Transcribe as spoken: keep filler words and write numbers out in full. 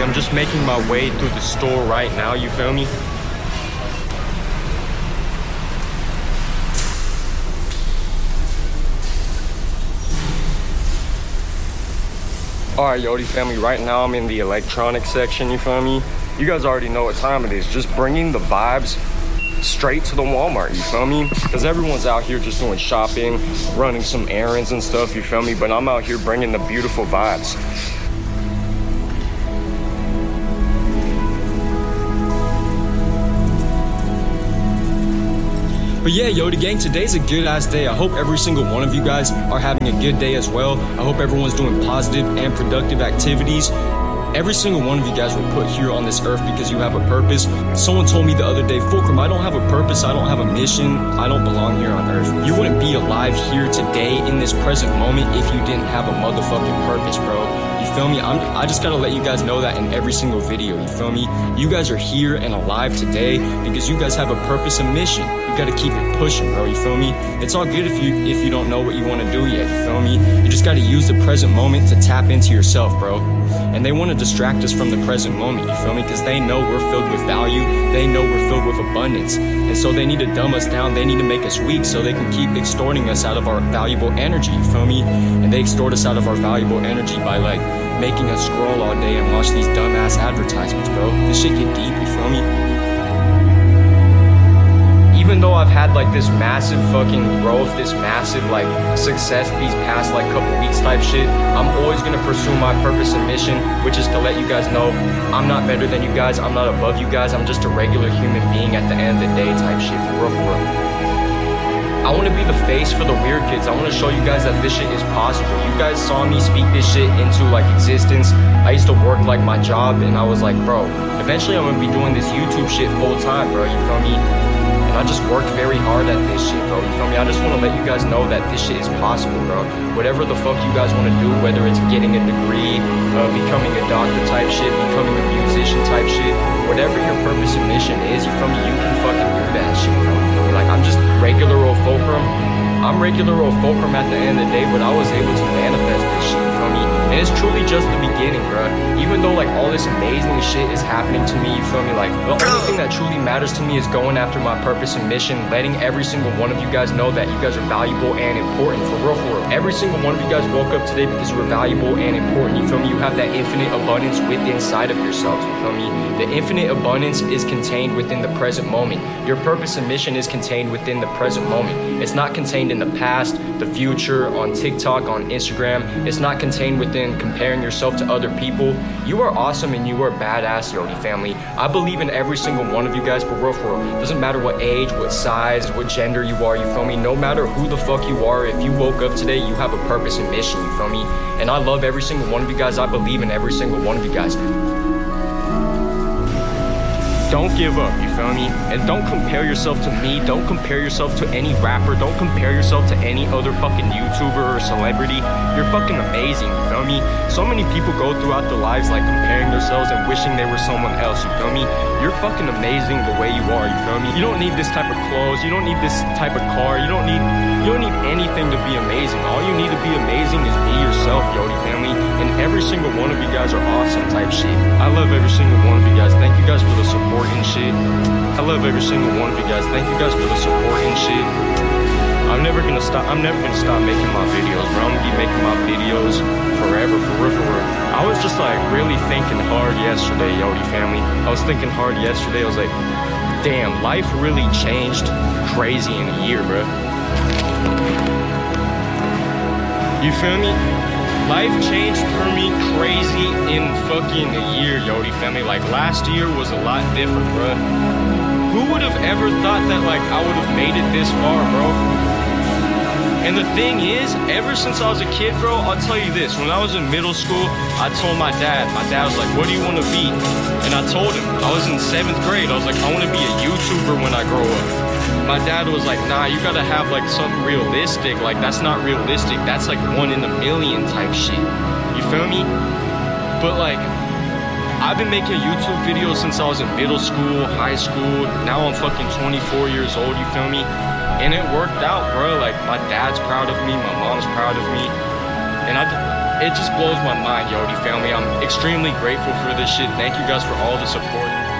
I'm just making my way through the store right now, you feel me? Alright, Yodi family, right now I'm in the electronics section, you feel me? You guys already know what time it is. Just bringing the vibes straight to the Walmart, you feel me? Because everyone's out here just doing shopping, running some errands and stuff, you feel me? But I'm out here bringing the beautiful vibes. But yeah, Yodi gang, today's a good ass day. I hope every single one of you guys are having a good day as well. I hope everyone's doing positive and productive activities. Every single one of you guys were put here on this earth because you have a purpose. Someone told me the other day, Fulcrum, I don't have a purpose, I don't have a mission, I don't belong here on earth. You wouldn't be alive here today in this present moment if you didn't have a motherfucking purpose, bro. You feel me? I'm, I just gotta let you guys know that in every single video, you feel me? You guys are here and alive today because you guys have a purpose and mission. You gotta keep it pushing, bro, you feel me? It's all good if you if you don't know what you wanna do yet, you feel me? You just gotta use the present moment to tap into yourself, bro. And they wanna distract us from the present moment, you feel me? Because they know we're filled with value, they know we're filled with abundance. And so they need to dumb us down, they need to make us weak so they can keep extorting us out of our valuable energy, you feel me? And they extort us out of our valuable energy by like making us scroll all day and watch these dumbass advertisements, bro. This shit get deep, you feel me? Even though I've had like this massive fucking growth, this massive like success these past like couple weeks type shit, I'm always gonna pursue my purpose and mission, which is to let you guys know I'm not better than you guys, I'm not above you guys, I'm just a regular human being at the end of the day type shit, for real, for real. I want to be the face for the weird kids. I want to show you guys that this shit is possible. You guys saw me speak this shit into like existence. I used to work like my job and I was like, bro, eventually I'm gonna be doing this YouTube shit full time, bro, you feel me? And I just worked very hard at this shit, bro, you feel me? I just want to let you guys know that this shit is possible, bro. Whatever the fuck you guys want to do, whether it's getting a degree, uh, becoming a doctor type shit, becoming a musician type shit, whatever your purpose and mission is, you feel me? You can fucking do that shit, bro. Like, I'm just regular old Fulcrum. I'm regular old Fulcrum at the end of the day, but I was able to manifest this shit, you feel me? And it's truly just the beginning, bro. Even though, like, all this amazing shit is happening to me, you feel me? Like, the only thing that truly matters to me is going after my purpose and mission, letting every single one of you guys know that you guys are valuable and important, for real, for real. Every single one of you guys woke up today because you were valuable and important, you feel me? You have that infinite abundance within inside of yourselves, you feel me? The infinite abundance is contained within the present moment. Your purpose and mission is contained within the present moment. It's not contained in the past, the future, on TikTok, on Instagram. It's not contained within comparing yourself to other people. You are awesome and you are badass, Yodi family. I believe in every single one of you guys, for real, for real. Doesn't matter what age, what size, what gender you are, you feel me? No matter who the fuck you are, if you woke up today, you have a purpose and mission, you feel me? And I love every single one of you guys. I believe in every single one of you guys. Don't give up, you feel me? And don't compare yourself to me. Don't compare yourself to any rapper. Don't compare yourself to any other fucking YouTuber or celebrity. You're fucking amazing, you feel me? So many people go throughout their lives like comparing themselves and wishing they were someone else, you feel me? You're fucking amazing the way you are, you feel me? You don't need this type of clothes. You don't need this type of car. You don't need you don't need anything to be amazing. All you need to be amazing is be yourself, Yodi family. And every single one of you guys are awesome type shit. I love every single one of you guys. Thank you guys for the support and shit. I love every single one of you guys. Thank you guys for the support and shit. I'm never gonna stop. I'm never gonna stop making my videos, bro. I'm gonna be making my videos forever, for real, for real. I was just like really thinking hard yesterday, Yodi family. I was thinking hard yesterday. I was like, damn, life really changed crazy in a year, bro. You feel me? Life changed for me crazy in fucking a year, Yodi family. Like, last year was a lot different, bro. Who would have ever thought that, like, I would have made it this far, bro? And the thing is, ever since I was a kid, bro, I'll tell you this. When I was in middle school, I told my dad. My dad was like, what do you want to be? And I told him. I was in seventh grade. I was like, I want to be a YouTuber when I grow up. My dad was like, nah, you gotta have like something realistic. Like, that's not realistic. That's like one in a million type shit. You feel me? But like, I've been making YouTube videos since I was in middle school, high school. Now I'm fucking twenty-four years old, you feel me? And it worked out, bro. Like, my dad's proud of me, my mom's proud of me. And I, it just blows my mind, Yodi family. I'm extremely grateful for this shit. Thank you guys for all the support.